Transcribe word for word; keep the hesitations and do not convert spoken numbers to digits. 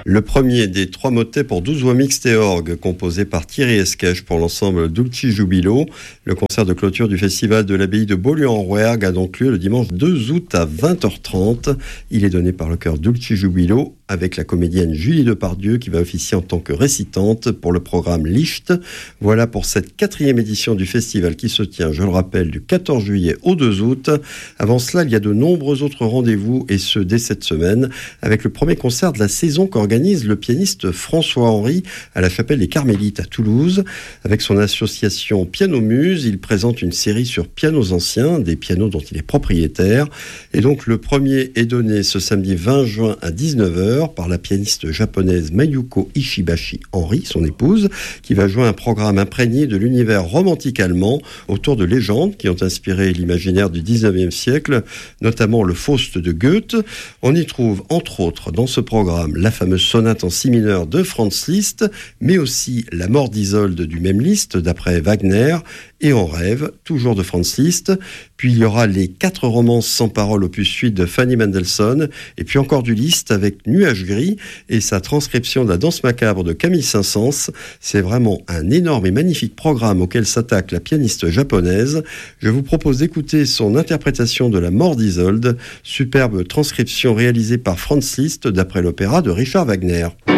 Le premier des trois motets pour douze voix mixtes et orgue, composé par Thierry Esquèche pour l'ensemble Dulci Jubilo. Le concert de clôture du festival de l'abbaye de Beaulieu-en-Rouergue a donc lieu le dimanche deux août à vingt heures trente. Il est donné par le chœur Dulci Jubilo avec la comédienne Julie Depardieu qui va officier en tant que récitante pour le programme Licht. Voilà pour cette quatrième édition du festival qui se tient, je le rappelle, du quatorze juillet au deux août. Avant cela, il y a de nombreux autres rendez-vous et ce dès cette semaine avec le premier concert de la saison qu'organise le pianiste François Henry à la chapelle des Carmélites à Toulouse. Avec son association Piano Muse, il présente une série sur pianos anciens, des pianos dont il est propriétaire. Et donc le premier est donné ce samedi vingt juin à dix-neuf heures par la pianiste japonaise Mayuko Ishibashi Henry, son épouse, qui va jouer un programme imprégné de l'univers romantique allemand autour de légendes qui ont inspiré l'imaginaire du dix-neuvième siècle, notamment le Faust de Goethe. On y trouve entre autres dans ce programme la fameuse sonate en si mineur de Franz Liszt, mais aussi la mort d'Isolde du même Liszt d'après Wagner, et En rêve, toujours de Franz Liszt. Puis il y aura les quatre romances sans parole opus huit de Fanny Mendelssohn, et puis encore du Liszt avec Nuage gris et sa transcription de la danse macabre de Camille Saint-Saëns. C'est vraiment un énorme et magnifique programme auquel s'attaque la pianiste japonaise. Je vous propose d'écouter son interprétation de la mort d'Isolde, superbe transcription réalisée par Franz Liszt d'après l'opéra de Richard Wagner.